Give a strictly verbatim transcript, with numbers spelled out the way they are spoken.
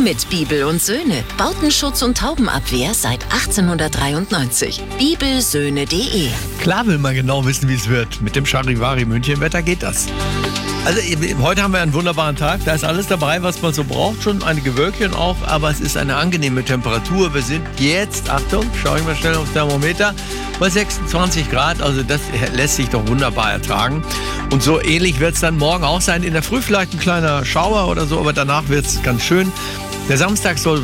Mit Bibel und Söhne. Bautenschutz und Taubenabwehr seit achtzehnhundertdreiundneunzig. bibelsöhne punkt de. Klar will man genau wissen, wie es wird. Mit dem Charivari-München-Wetter geht das. Also heute haben wir einen wunderbaren Tag. Da ist alles dabei, was man so braucht. Schon einige Wölkchen auch, aber es ist eine angenehme Temperatur. Wir sind jetzt, Achtung, schaue ich mal schnell aufs Thermometer, bei sechsundzwanzig Grad. Also das lässt sich doch wunderbar ertragen. Und so ähnlich wird es dann morgen auch sein. In der Früh vielleicht ein kleiner Schauer oder so, aber danach wird es ganz schön. Der Samstag soll